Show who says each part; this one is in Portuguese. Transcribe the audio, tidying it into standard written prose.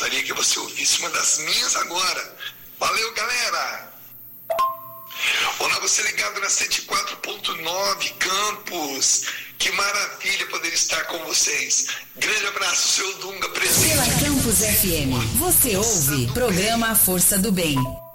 Speaker 1: gostaria que você ouvisse uma das minhas agora. Valeu, galera! Olá, você ligado na 104.9 Campos. Que maravilha poder estar com vocês. Grande abraço, seu Dunga presente.
Speaker 2: Pela Campus FM, você ouve programa Força do Bem.